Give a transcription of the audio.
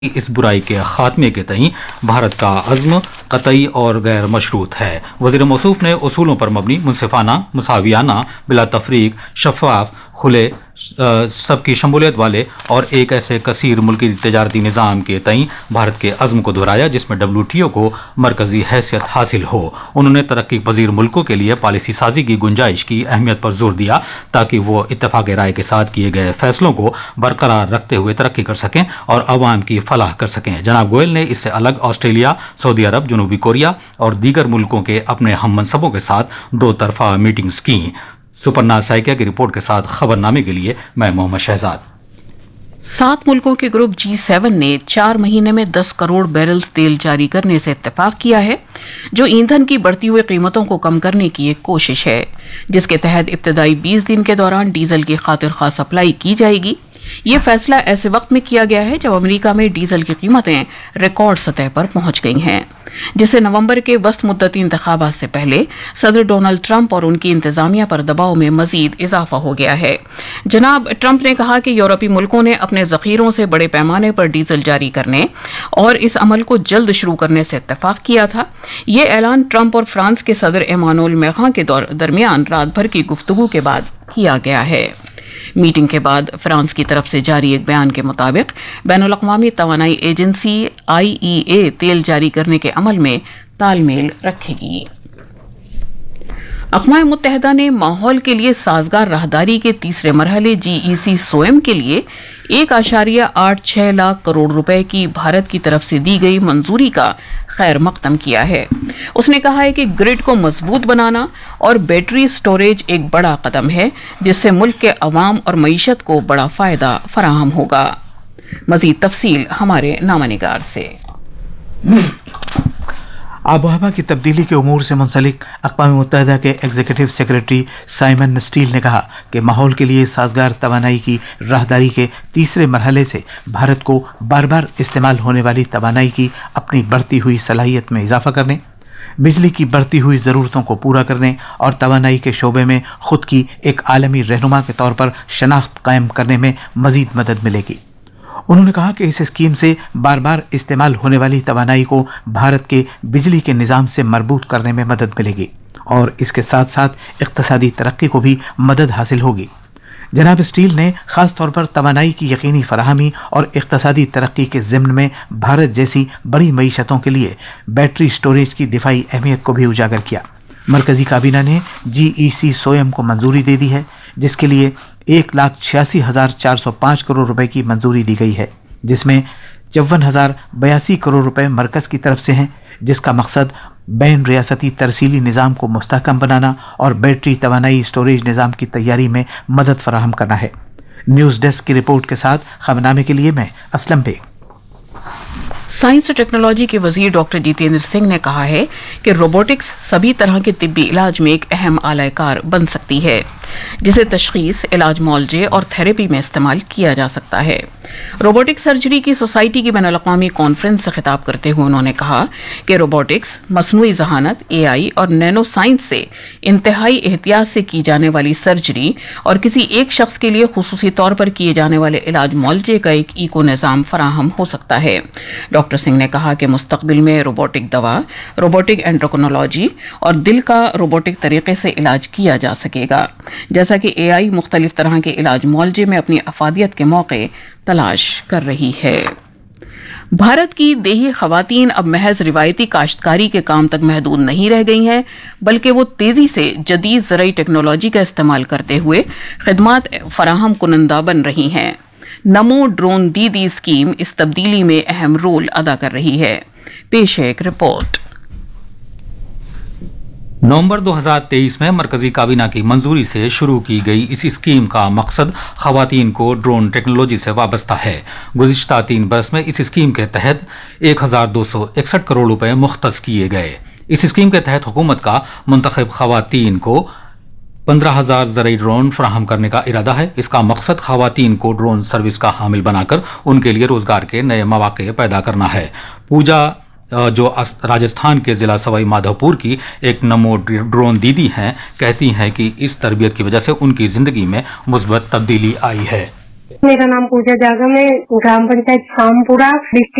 اس برائی کے خاتمے کے تئیں بھارت کا عزم قطعی اور غیر مشروط ہے۔ وزیر موصوف نے اصولوں پر مبنی، منصفانہ، مساویانہ، بلا تفریق، شفاف، کھلے، سب کی شمولیت والے اور ایک ایسے کثیر ملکی تجارتی نظام کے تئیں بھارت کے عزم کو دہرایا جس میں WTO کو مرکزی حیثیت حاصل ہو۔ انہوں نے ترقی پذیر ملکوں کے لیے پالیسی سازی کی گنجائش کی اہمیت پر زور دیا تاکہ وہ اتفاق رائے کے ساتھ کیے گئے فیصلوں کو برقرار رکھتے ہوئے ترقی کر سکیں اور عوام کی فلاح کر سکیں۔ جناب گوئل نے اس سے الگ آسٹریلیا، سعودی عرب، جنوبی کوریا اور دیگر ملکوں کے اپنے ہم منصبوں کے ساتھ دو طرفہ میٹنگز کیں۔ سپرنا سائکیا کی رپورٹ کے ساتھ خبر نامے کے لیے میں محمد شہزاد۔ 7 ملکوں کے گروپ G7 نے 4 مہینے میں 10 کروڑ بیرلز تیل جاری کرنے سے اتفاق کیا ہے، جو ایندھن کی بڑھتی ہوئی قیمتوں کو کم کرنے کی ایک کوشش ہے، جس کے تحت ابتدائی 20 دن کے دوران ڈیزل کی خاطر خواہ سپلائی کی جائے گی۔ یہ فیصلہ ایسے وقت میں کیا گیا ہے جب امریکہ میں ڈیزل کی قیمتیں ریکارڈ سطح پر پہنچ گئی ہیں، جس سے نومبر کے وسط مدتی انتخابات سے پہلے صدر ڈونلڈ ٹرمپ اور ان کی انتظامیہ پر دباؤ میں مزید اضافہ ہو گیا ہے۔ جناب ٹرمپ نے کہا کہ یورپی ملکوں نے اپنے ذخیروں سے بڑے پیمانے پر ڈیزل جاری کرنے اور اس عمل کو جلد شروع کرنے سے اتفاق کیا تھا۔ یہ اعلان ٹرمپ اور فرانس کے صدر ایمانوئل میخواں کے درمیان رات بھر کی گفتگو کے بعد کیا گیا ہے۔ میٹنگ کے بعد فرانس کی طرف سے جاری ایک بیان کے مطابق بین الاقوامی توانائی ایجنسی IEA تیل جاری کرنے کے عمل میں تال میل رکھے گی۔ اقوام متحدہ نے ماحول کے لیے سازگار راہداری کے تیسرے مرحلے GEC سوئم کے لیے 1.86 لاکھ کروڑ روپے کی بھارت کی طرف سے دی گئی منظوری کا خیر مقدم کیا ہے۔ اس نے کہا ہے کہ گرڈ کو مضبوط بنانا اور بیٹری سٹوریج ایک بڑا قدم ہے جس سے ملک کے عوام اور معیشت کو بڑا فائدہ فراہم ہوگا۔ مزید تفصیل ہمارے نامہ نگار سے۔ آب و ہوا کی تبدیلی کے امور سے منسلک اقوام متحدہ کے ایگزیکٹو سیکرٹری سائمن اسٹیل نے کہا کہ ماحول کے لیے سازگار توانائی کی راہداری کے تیسرے مرحلے سے بھارت کو بار بار استعمال ہونے والی توانائی کی اپنی بڑھتی ہوئی صلاحیت میں اضافہ کرنے، بجلی کی بڑھتی ہوئی ضرورتوں کو پورا کرنے اور توانائی کے شعبے میں خود کی ایک عالمی رہنما کے طور پر شناخت قائم کرنے میں مزید مدد ملے گی۔ انہوں نے کہا کہ اس اسکیم سے بار بار استعمال ہونے والی توانائی کو بھارت کے بجلی کے نظام سے مربوط کرنے میں مدد ملے گی اور اس کے ساتھ ساتھ اقتصادی ترقی کو بھی مدد حاصل ہوگی۔ جناب اسٹیل نے خاص طور پر توانائی کی یقینی فراہمی اور اقتصادی ترقی کے ضمن میں بھارت جیسی بڑی معیشتوں کے لیے بیٹری سٹوریج کی دفاعی اہمیت کو بھی اجاگر کیا۔ مرکزی کابینہ نے GEC سوئم کو منظوری دے دی ہے، جس کے لیے 1,86,405 کروڑ روپے کی منظوری دی گئی ہے، جس میں 54,082 کروڑ روپے مرکز کی طرف سے ہیں، جس کا مقصد بین ریاستی ترسیلی نظام کو مستحکم بنانا اور بیٹری توانائی سٹوریج نظام کی تیاری میں مدد فراہم کرنا ہے۔ نیوز ڈیسک کی رپورٹ کے ساتھ خبر نامے کے لیے میں اسلم بیگ۔ سائنس اور ٹیکنالوجی کے وزیر ڈاکٹر جتیندر سنگھ نے کہا ہے کہ روبوٹکس سبھی طرح کے طبی علاج میں ایک اہم آلہ کار بن سکتی ہے، جسے تشخیص، علاج معالجے اور تھراپی میں استعمال کیا جا سکتا ہے۔ روبوٹک سرجری کی سوسائٹی کی بین الاقوامی کانفرنس سے خطاب کرتے ہوئے انہوں نے کہا کہ روبوٹکس، مصنوعی ذہانت، AI اور نینو سائنس سے انتہائی احتیاط سے کی جانے والی سرجری اور کسی ایک شخص کے لیے خصوصی طور پر کیے جانے والے علاج معالجے کا ایک ایکو نظام فراہم ہو سکتا ہے۔ ڈاکٹر سنگھ نے کہا کہ مستقبل میں روبوٹک دوا، روبوٹک اینڈوکرینولوجی اور دل کا روبوٹک طریقے سے علاج کیا جا سکے گا، جیسا کہ AI مختلف طرح کے علاج معالجے میں اپنی افادیت کے موقع تلاش کر رہی ہے۔ بھارت کی دیہی خواتین اب محض روایتی کاشتکاری کے کام تک محدود نہیں رہ گئی ہیں، بلکہ وہ تیزی سے جدید زرعی ٹیکنالوجی کا استعمال کرتے ہوئے خدمات فراہم کنندہ بن رہی ہیں۔ نمو ڈرون دیدی اسکیم اس تبدیلی میں اہم رول ادا کر رہی ہے۔ پیش ہے ایک رپورٹ۔ نومبر 2023 میں مرکزی کابینہ کی منظوری سے شروع کی گئی اس اسکیم کا مقصد خواتین کو ڈرون ٹیکنالوجی سے وابستہ ہے۔ گزشتہ 3 برس میں اس اسکیم کے تحت 1,261 کروڑ روپے مختص کیے گئے۔ اس اسکیم کے تحت حکومت کا منتخب خواتین کو 15,000 زرعی ڈرون فراہم کرنے کا ارادہ ہے۔ اس کا مقصد خواتین کو ڈرون سروس کا حامل بنا کر ان کے لیے روزگار کے نئے مواقع پیدا کرنا ہے۔ پوجا، جو راجستھان کے ضلع سوائی مادھو پور کی ایک نمو ڈرون دیدی ہیں، کہتی ہیں کہ اس تربیت کی وجہ سے ان کی زندگی میں مثبت تبدیلی آئی ہے۔ मेरा नाम पूजा जागम है, ग्राम पंचायत शामपुरा, डिस्ट्रिक्ट